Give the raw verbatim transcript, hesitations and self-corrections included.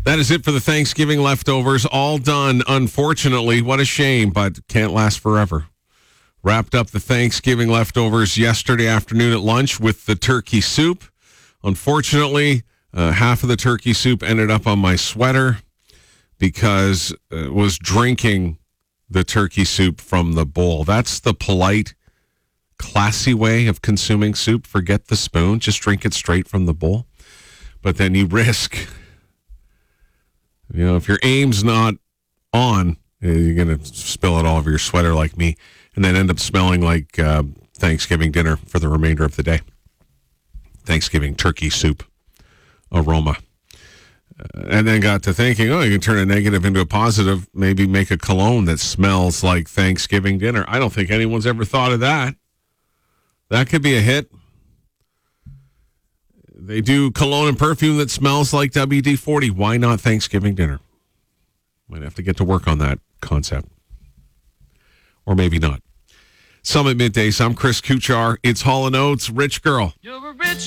That is it for the Thanksgiving leftovers. All done, unfortunately. What a shame, but can't last forever. Wrapped up the Thanksgiving leftovers yesterday afternoon at lunch with the turkey soup. Unfortunately, uh, half of the turkey soup ended up on my sweater because it was drinking the turkey soup from the bowl. That's the polite, classy way of consuming soup. Forget the spoon. Just drink it straight from the bowl. But then you risk, you know, if your aim's not on, you're going to spill it all over your sweater like me and then end up smelling like uh, Thanksgiving dinner for the remainder of the day. Thanksgiving turkey soup aroma. Uh, and then got to thinking, oh, you can turn a negative into a positive, maybe make a cologne that smells like Thanksgiving dinner. I don't think anyone's ever thought of that. That could be a hit. They do cologne and perfume that smells like W D forty. Why not Thanksgiving dinner? Might have to get to work on that concept. Or maybe not. Summit Middays. I'm Chris Kuchar. It's Hall and Oates, Rich Girl. You're a rich